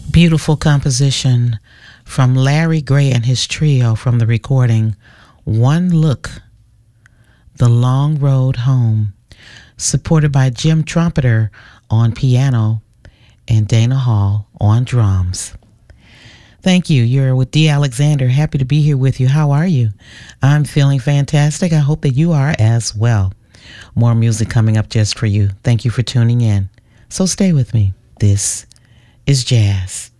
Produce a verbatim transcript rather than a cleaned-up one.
Beautiful composition from Larry Gray and his trio from the recording One Look, The Long Road Home, supported by Jim Trumpeter on piano and Dana Hall on drums. Thank you. You're with Dee Alexander. Happy to be here with you. How are you? I'm feeling fantastic. I hope that you are as well. More music coming up just for you. Thank you for tuning in. So stay with me. This is Jazz.